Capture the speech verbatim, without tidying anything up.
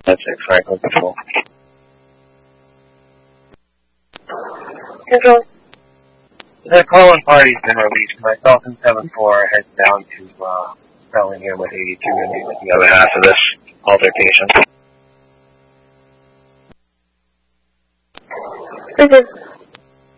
That's it, Franklin Control. Control. The call-in party's been released. Myself and seven four heads down to uh, Spelling here with eighty-two and meet with the other half of this altercation. This is